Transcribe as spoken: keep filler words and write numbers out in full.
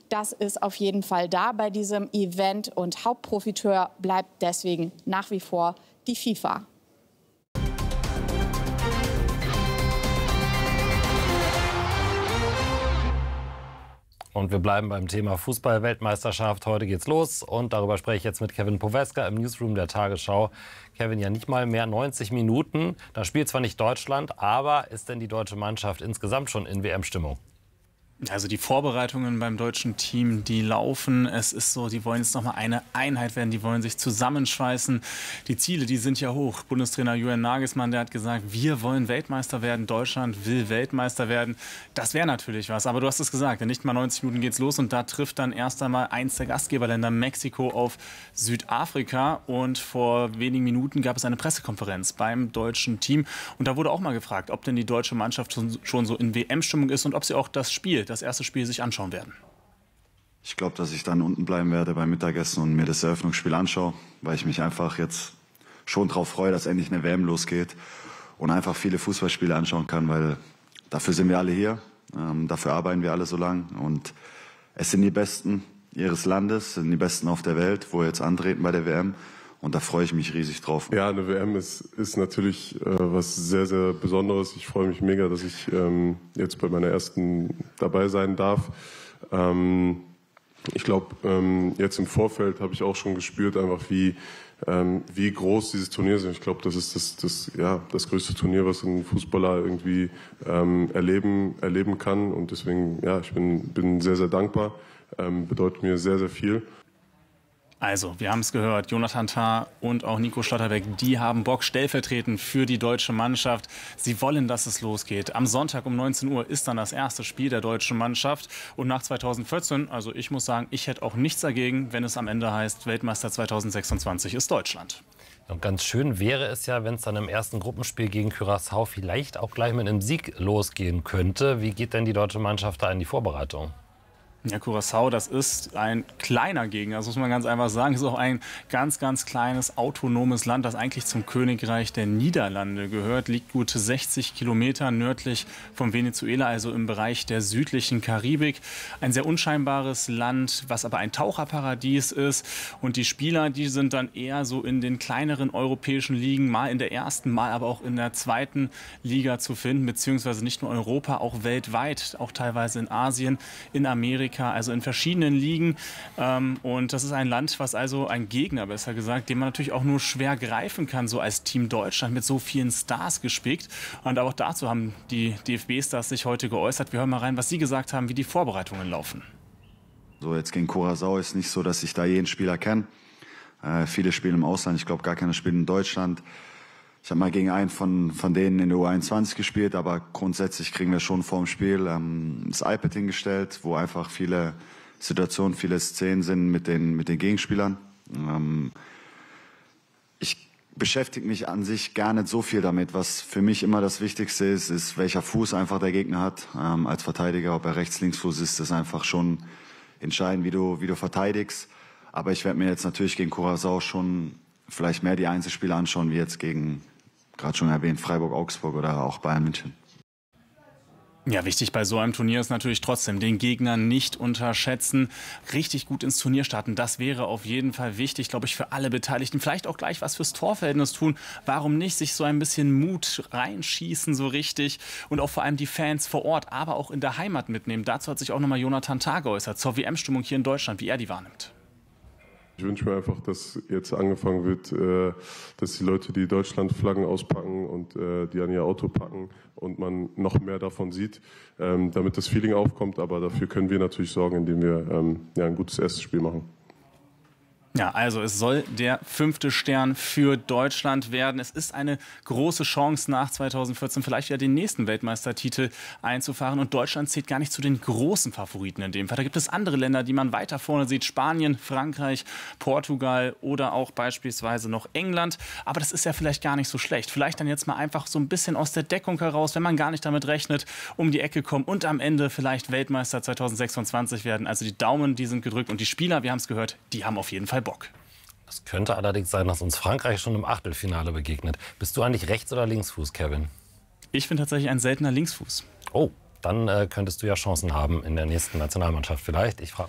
das ist auf jeden Fall da bei diesem Event. Und Hauptprofiteur bleibt deswegen nach wie vor die FIFA. Und wir bleiben beim Thema Fußball-Weltmeisterschaft. Heute geht's los und darüber spreche ich jetzt mit Kevin Poweska im Newsroom der Tagesschau. Kevin, ja nicht mal mehr neunzig Minuten. Da spielt zwar nicht Deutschland, aber ist denn die deutsche Mannschaft insgesamt schon in W M-Stimmung? Also die Vorbereitungen beim deutschen Team, die laufen. Es ist so, die wollen jetzt noch mal eine Einheit werden, die wollen sich zusammenschweißen. Die Ziele, die sind ja hoch. Bundestrainer Julian Nagelsmann, der hat gesagt, wir wollen Weltmeister werden, Deutschland will Weltmeister werden. Das wäre natürlich was, aber du hast es gesagt, in nicht mal neunzig Minuten geht's los und da trifft dann erst einmal eins der Gastgeberländer, Mexiko, auf Südafrika. Und vor wenigen Minuten gab es eine Pressekonferenz beim deutschen Team und da wurde auch mal gefragt, ob denn die deutsche Mannschaft schon so in W M-Stimmung ist und ob sie auch das Spiel, das erste Spiel sich anschauen werden. Ich glaube, dass ich dann unten bleiben werde beim Mittagessen und mir das Eröffnungsspiel anschaue, weil ich mich einfach jetzt schon darauf freue, dass endlich eine W M losgeht und einfach viele Fußballspiele anschauen kann, weil dafür sind wir alle hier, ähm, dafür arbeiten wir alle so lang und es sind die Besten ihres Landes, sind die Besten auf der Welt, wo jetzt antreten bei der W M. Und da freue ich mich riesig drauf. Ja, eine W M ist, ist natürlich äh, was sehr, sehr Besonderes. Ich freue mich mega, dass ich ähm, jetzt bei meiner ersten dabei sein darf. Ähm, ich glaube, ähm, jetzt im Vorfeld habe ich auch schon gespürt, einfach wie, ähm, wie groß dieses Turnier ist. Ich glaube, das ist das, das, ja, das größte Turnier, was ein Fußballer irgendwie ähm, erleben, erleben kann. Und deswegen, ja, ich bin, bin sehr, sehr dankbar. Ähm, bedeutet mir sehr, sehr viel. Also, wir haben es gehört, Jonathan Tah und auch Nico Schlotterbeck, die haben Bock stellvertretend für die deutsche Mannschaft. Sie wollen, dass es losgeht. Am Sonntag um neunzehn Uhr ist dann das erste Spiel der deutschen Mannschaft. Und nach zweitausendvierzehn, also ich muss sagen, ich hätte auch nichts dagegen, wenn es am Ende heißt, Weltmeister zweitausendsechsundzwanzig ist Deutschland. Und ganz schön wäre es ja, wenn es dann im ersten Gruppenspiel gegen Curaçao vielleicht auch gleich mit einem Sieg losgehen könnte. Wie geht denn die deutsche Mannschaft da in die Vorbereitung? Ja, Curaçao, das ist ein kleiner Gegner, das muss man ganz einfach sagen. Es ist auch ein ganz, ganz kleines, autonomes Land, das eigentlich zum Königreich der Niederlande gehört. Liegt gut sechzig Kilometer nördlich von Venezuela, also im Bereich der südlichen Karibik. Ein sehr unscheinbares Land, was aber ein Taucherparadies ist. Und die Spieler, die sind dann eher so in den kleineren europäischen Ligen, mal in der ersten, mal aber auch in der zweiten Liga zu finden. Beziehungsweise nicht nur Europa, auch weltweit, auch teilweise in Asien, in Amerika. Also in verschiedenen Ligen. Und das ist ein Land, was also ein Gegner, besser gesagt, den man natürlich auch nur schwer greifen kann, so als Team Deutschland mit so vielen Stars gespickt. Und auch dazu haben die D F B-Stars sich heute geäußert. Wir hören mal rein, was sie gesagt haben, wie die Vorbereitungen laufen. So, jetzt gegen Curaçao ist nicht so, dass ich da jeden Spieler kenne. Äh, viele spielen im Ausland, ich glaube gar keine spielen in Deutschland. Ich habe mal gegen einen von, von denen in der U einundzwanzig gespielt, aber grundsätzlich kriegen wir schon vor dem Spiel ähm, das iPad hingestellt, wo einfach viele Situationen, viele Szenen sind mit den, mit den Gegenspielern. Ähm, ich beschäftige mich an sich gar nicht so viel damit. Was für mich immer das Wichtigste ist, ist, welcher Fuß einfach der Gegner hat. Ähm, als Verteidiger, ob er rechts, links Fuß ist, ist einfach schon entscheidend, wie du, wie du verteidigst. Aber ich werde mir jetzt natürlich gegen Curaçao schon vielleicht mehr die Einzelspiele anschauen, wie jetzt gegen, gerade schon erwähnt, Freiburg, Augsburg oder auch Bayern München. Ja, wichtig bei so einem Turnier ist natürlich trotzdem, den Gegner nicht unterschätzen, richtig gut ins Turnier starten. Das wäre auf jeden Fall wichtig, glaube ich, für alle Beteiligten. Vielleicht auch gleich was fürs Torverhältnis tun. Warum nicht sich so ein bisschen Mut reinschießen, so richtig? Und auch vor allem die Fans vor Ort, aber auch in der Heimat mitnehmen. Dazu hat sich auch nochmal Jonathan Tah geäußert zur W M-Stimmung hier in Deutschland, wie er die wahrnimmt. Ich wünsche mir einfach, dass jetzt angefangen wird, äh, dass die Leute die Deutschlandflaggen auspacken und äh, die an ihr Auto packen und man noch mehr davon sieht, ähm, damit das Feeling aufkommt. Aber dafür können wir natürlich sorgen, indem wir ähm, ja, ein gutes erstes Spiel machen. Ja, also es soll der fünfte Stern für Deutschland werden. Es ist eine große Chance, nach zweitausendvierzehn vielleicht wieder den nächsten Weltmeistertitel einzufahren. Und Deutschland zählt gar nicht zu den großen Favoriten in dem Fall. Da gibt es andere Länder, die man weiter vorne sieht. Spanien, Frankreich, Portugal oder auch beispielsweise noch England. Aber das ist ja vielleicht gar nicht so schlecht. Vielleicht dann jetzt mal einfach so ein bisschen aus der Deckung heraus, wenn man gar nicht damit rechnet, um die Ecke kommen und am Ende vielleicht Weltmeister zweitausendsechsundzwanzig werden. Also die Daumen, die sind gedrückt. Und die Spieler, wir haben es gehört, die haben auf jeden Fall Bock. Es könnte allerdings sein, dass uns Frankreich schon im Achtelfinale begegnet. Bist du eigentlich Rechts- oder Linksfuß, Kevin? Ich bin tatsächlich ein seltener Linksfuß. Oh, dann äh, könntest du ja Chancen haben in der nächsten Nationalmannschaft vielleicht. Ich frage